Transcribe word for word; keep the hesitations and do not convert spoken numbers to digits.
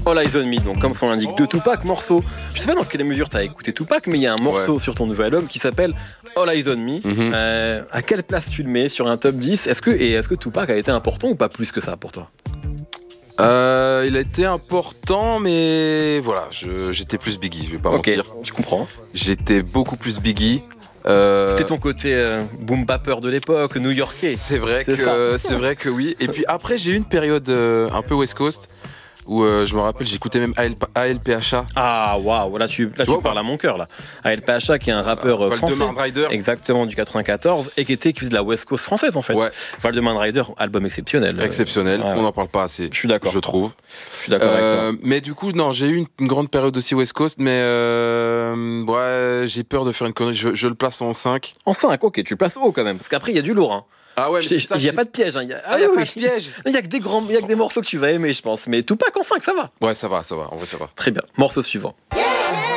All Eyes on Me, donc comme son l'indique, de Tupac, morceau. Je sais pas dans quelle mesure t'as écouté Tupac, mais il y a un morceau ouais. sur ton nouvel album qui s'appelle All Eyes on Me. Mm-hmm. Euh, à quelle place tu le mets sur un top dix? Est-ce que, et est-ce que Tupac a été important ou pas plus que ça pour toi? Euh, il a été important, mais voilà, je, j'étais plus Biggie, je vais pas okay, mentir. Je comprends. J'étais beaucoup plus Biggie. Euh... C'était ton côté euh, boom bapper de l'époque, new-yorkais. C'est vrai c'est que c'est vrai que oui. Et puis après, j'ai eu une période euh, un peu West Coast où euh, je me rappelle, j'écoutais même A L P H A. Ah waouh, là tu là tu, tu parles à mon cœur là. A L P H A qui est un rappeur euh, français, Valdemar Rider, exactement du quatre-vingt-quatorze et qui était qui faisait de la West Coast française en fait. Ouais. Valdemar Rider, album exceptionnel. Exceptionnel. Euh, ouais, on n'en parle pas assez. Je suis d'accord. Je trouve. Je suis d'accord euh, avec toi. Mais du coup non, j'ai eu une, une grande période aussi West Coast, mais euh, ouais, j'ai peur de faire une connerie. Je, je le place en cinq. En cinq, ok, tu le places haut quand même, parce qu'après il y a du lourd. Hein. Ah ouais, mais il n'y a pas de piège. Hein. Il y a, ah, ah, y a oui, pas oui. de piège. Il y a que des grands, il y a que des morceaux que tu vas aimer, je pense. Mais Tupac en cinq, ça va. Ouais, ça va, ça va. En vrai, ça va. Très bien. Morceau suivant.